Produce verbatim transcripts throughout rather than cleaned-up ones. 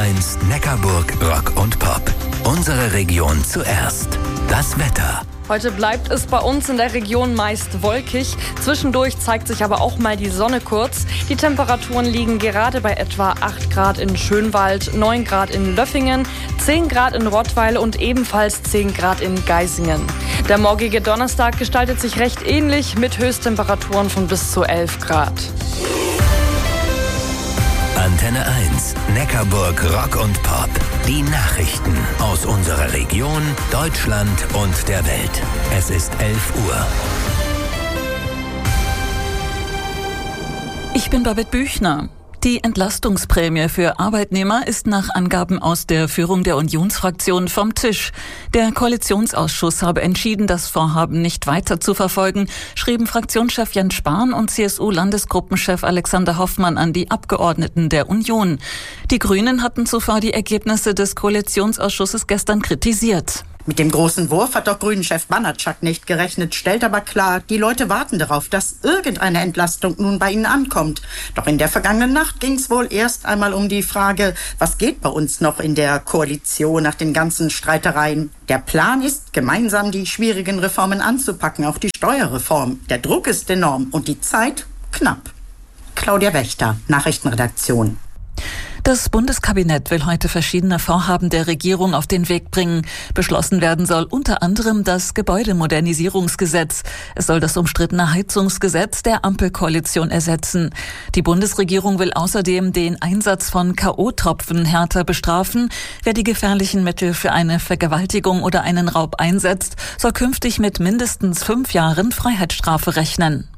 eins Neckarburg Rock und Pop. Unsere Region zuerst. Das Wetter. Heute bleibt es bei uns in der Region meist wolkig. Zwischendurch zeigt sich aber auch mal die Sonne kurz. Die Temperaturen liegen gerade bei etwa acht Grad in Schönwald, neun Grad in Löffingen, zehn Grad in Rottweil und ebenfalls zehn Grad in Geisingen. Der morgige Donnerstag gestaltet sich recht ähnlich mit Höchsttemperaturen von bis zu elf Grad. Antenne eins, Neckarburg Rock und Pop. Die Nachrichten aus unserer Region, Deutschland und der Welt. Es ist elf Uhr. Ich bin Babette Büchner. Die Entlastungsprämie für Arbeitnehmer ist nach Angaben aus der Führung der Unionsfraktion vom Tisch. Der Koalitionsausschuss habe entschieden, das Vorhaben nicht weiter zu verfolgen, schrieben Fraktionschef Jens Spahn und C S U-Landesgruppenchef Alexander Hoffmann an die Abgeordneten der Union. Die Grünen hatten zuvor die Ergebnisse des Koalitionsausschusses gestern kritisiert. Mit dem großen Wurf hat doch Grünen-Chef Banatschak nicht gerechnet, stellt aber klar, die Leute warten darauf, dass irgendeine Entlastung nun bei ihnen ankommt. Doch in der vergangenen Nacht ging es wohl erst einmal um die Frage, was geht bei uns noch in der Koalition nach den ganzen Streitereien. Der Plan ist, gemeinsam die schwierigen Reformen anzupacken, auch die Steuerreform. Der Druck ist enorm und die Zeit knapp. Claudia Wächter, Nachrichtenredaktion. Das Bundeskabinett will heute verschiedene Vorhaben der Regierung auf den Weg bringen. Beschlossen werden soll unter anderem das Gebäudemodernisierungsgesetz. Es soll das umstrittene Heizungsgesetz der Ampelkoalition ersetzen. Die Bundesregierung will außerdem den Einsatz von K O-Tropfen härter bestrafen. Wer die gefährlichen Mittel für eine Vergewaltigung oder einen Raub einsetzt, soll künftig mit mindestens fünf Jahren Freiheitsstrafe rechnen.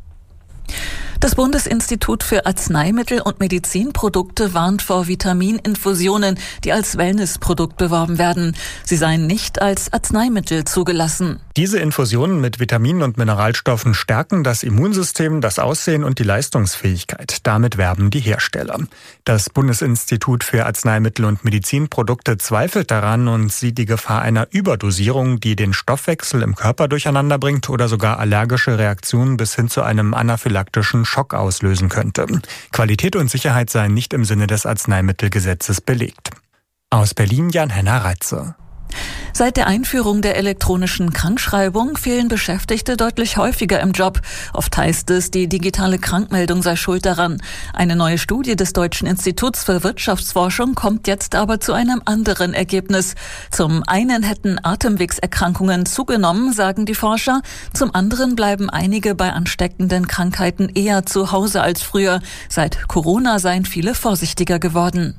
Das Bundesinstitut für Arzneimittel und Medizinprodukte warnt vor Vitamininfusionen, die als Wellnessprodukt beworben werden. Sie seien nicht als Arzneimittel zugelassen. Diese Infusionen mit Vitaminen und Mineralstoffen stärken das Immunsystem, das Aussehen und die Leistungsfähigkeit. Damit werben die Hersteller. Das Bundesinstitut für Arzneimittel und Medizinprodukte zweifelt daran und sieht die Gefahr einer Überdosierung, die den Stoffwechsel im Körper durcheinander bringt oder sogar allergische Reaktionen bis hin zu einem anaphylaktischen Schock auslösen könnte. Qualität und Sicherheit seien nicht im Sinne des Arzneimittelgesetzes belegt. Aus Berlin Jan-Henner Reitze. Seit der Einführung der elektronischen Krankschreibung fehlen Beschäftigte deutlich häufiger im Job. Oft heißt es, die digitale Krankmeldung sei schuld daran. Eine neue Studie des Deutschen Instituts für Wirtschaftsforschung kommt jetzt aber zu einem anderen Ergebnis. Zum einen hätten Atemwegserkrankungen zugenommen, sagen die Forscher. Zum anderen bleiben einige bei ansteckenden Krankheiten eher zu Hause als früher. Seit Corona seien viele vorsichtiger geworden.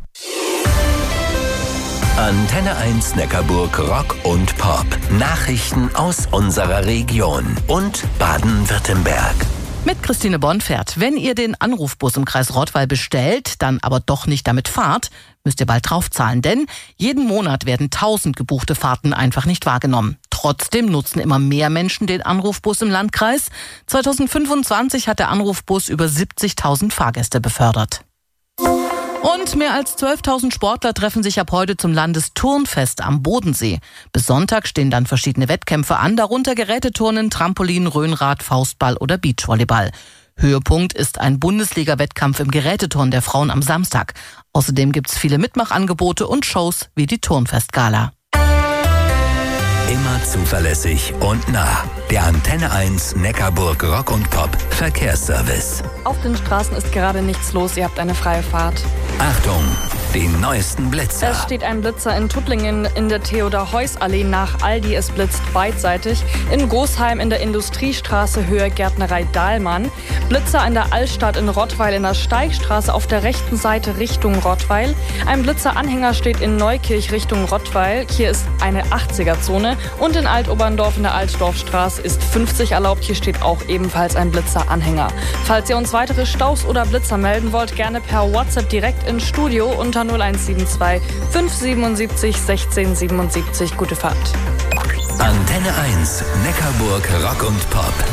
Antenne eins Neckarburg Rock und Pop. Nachrichten aus unserer Region und Baden-Württemberg. Mit Christine Bonfert. Wenn ihr den Anrufbus im Kreis Rottweil bestellt, dann aber doch nicht damit fahrt, müsst ihr bald draufzahlen, denn jeden Monat werden tausend gebuchte Fahrten einfach nicht wahrgenommen. Trotzdem nutzen immer mehr Menschen den Anrufbus im Landkreis. zweitausendfünfundzwanzig hat der Anrufbus über siebzigtausend Fahrgäste befördert. Und mehr als zwölftausend Sportler treffen sich ab heute zum Landesturnfest am Bodensee. Bis Sonntag stehen dann verschiedene Wettkämpfe an, darunter Geräteturnen, Trampolin, Rhönrad, Faustball oder Beachvolleyball. Höhepunkt ist ein Bundesliga-Wettkampf im Geräteturnen der Frauen am Samstag. Außerdem gibt's viele Mitmachangebote und Shows wie die Turnfestgala. Immer zuverlässig und nah. Der Antenne eins Neckarburg Rock und Pop Verkehrsservice. Auf den Straßen ist gerade nichts los, ihr habt eine freie Fahrt. Achtung, die neuesten Blitzer. Es steht ein Blitzer in Tuttlingen in der Theodor-Heuss-Allee nach Aldi. Es blitzt beidseitig. In Gosheim in der Industriestraße Höhe Gärtnerei Dahlmann. Blitzer in der Altstadt in Rottweil in der Steigstraße auf der rechten Seite Richtung Rottweil. Ein Blitzeranhänger steht in Neukirch Richtung Rottweil. Hier ist eine achtziger-Zone. Und in Altoberndorf in der Altdorfstraße ist fünfzig erlaubt. Hier steht auch ebenfalls ein Blitzeranhänger. Falls ihr uns weitere Staus oder Blitzer melden wollt, gerne per WhatsApp direkt ins Studio unter null eins sieben zwei fünf sieben sieben sechzehn siebenundsiebzig. Gute Fahrt. Antenne eins Neckarburg Rock und Pop.